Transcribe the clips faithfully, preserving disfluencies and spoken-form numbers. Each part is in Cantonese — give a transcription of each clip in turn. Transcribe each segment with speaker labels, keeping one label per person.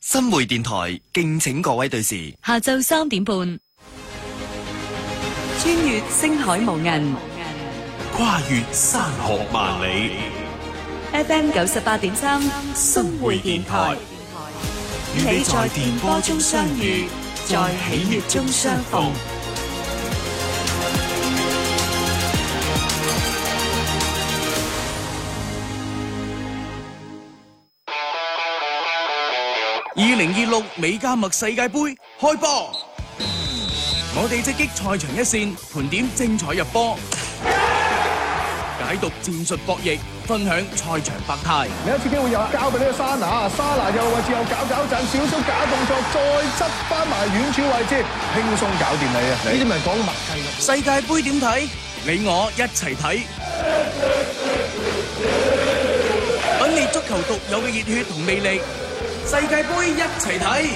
Speaker 1: 新會電台敬請各位對視。
Speaker 2: 下晝三點半，穿越星海無垠，
Speaker 3: 跨越山河萬里。
Speaker 2: F M 九十八點三，新會電台，與你在電波中相遇，在喜悅中相逢。
Speaker 4: 二零二六美加墨世界盃開波，我哋直擊賽場一線，盤點精彩入波，解讀戰術博弈，分享賽場百態。
Speaker 5: 另一次機會又交俾呢個沙拿，沙拿右位置又搞搞震，少少假動作，再執翻埋遠處位置，輕鬆搞掂你啊！呢啲咪講默契咯。
Speaker 4: 世界盃點睇？你我一齊睇，品味足球獨有嘅熱血同魅力。世界盃一齊睇，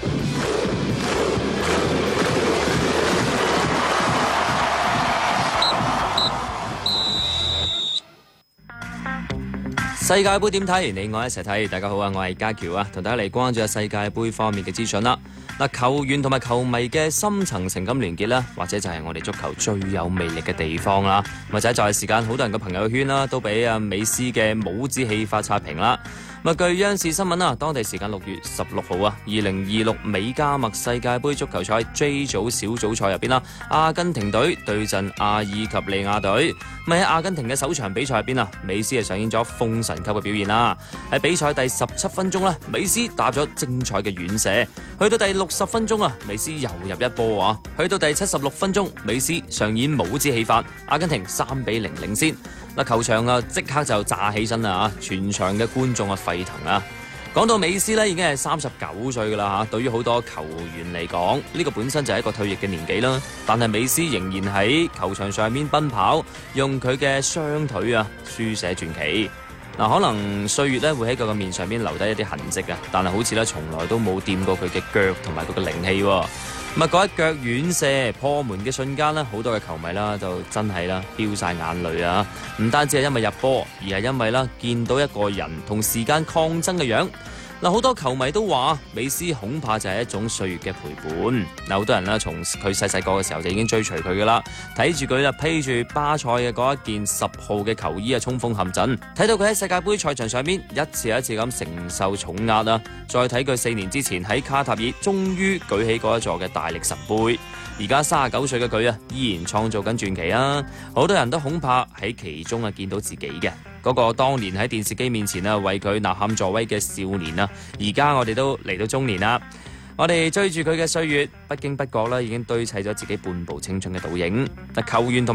Speaker 6: 世界盃點睇？你我一齊睇。大家好啊，我係家喬啊，同大家嚟關注下世界盃方面嘅資訊啦。嗱，球員同埋球迷嘅深層情感聯結啦，或者就係我哋足球最有魅力嘅地方啦。或者就係時間，好多人嘅朋友圈啦，都俾阿美斯嘅帽子戲法刷屏啦。咁據央視新聞啊，當地時間六月十六號啊，二零二六美加墨世界盃足球賽 J 組小組賽入邊啦，阿根廷隊對陣阿爾及利亞隊。咁喺阿根廷嘅首場比賽入邊啊，美斯係上演咗封神級嘅表現啦。喺比賽第十七分鐘咧，美斯打咗精彩嘅遠射。去到第六十分鐘啊，美斯又入一波啊。去到第七十六分鐘，美斯上演帽子戲法，阿根廷三比零領先。嗱，球場啊即刻就炸起身啦嚇，全場嘅觀眾啊沸騰啊！講到美斯咧，已經係三十九歲噶啦嚇，對於好多球員嚟講，呢個本身就係一個退役嘅年紀啦。但係美斯仍然喺球場上面奔跑，用佢嘅雙腿啊書寫傳奇。嗱，可能歲月咧會喺佢嘅面上面留低一啲痕跡啊，但係好似咧從來都冇掂過佢嘅腳同埋佢嘅靈氣喎。咁啊，嗰一腳遠射破門嘅瞬間咧，好多嘅球迷啦就真係啦飆晒眼淚啊！唔單止係因為入波，而係因為啦見到一個人同時間抗爭嘅樣。嗱，好多球迷都話美斯恐怕就係一種歲月嘅陪伴。嗱，好多人啦從佢細細個嘅時候就已經追隨佢噶啦，睇住佢啦披住巴塞嘅嗰一件十號嘅球衣啊衝鋒陷陣，睇到佢喺世界盃賽場上面一次一次咁承受重壓啊，再睇佢四年之前喺卡塔爾終於舉起嗰一座嘅大力神杯，而家三十九歲嘅佢啊依然創造緊傳奇啊！好多人都恐怕喺其中啊見到自己嘅。嗰個當年喺電視機面前啊為佢吶喊助威嘅少年啊，而家我哋都嚟到中年啦，我哋追住佢嘅歲月，不經不覺啦已經堆砌咗自己半部青春嘅倒影。嗱，球員同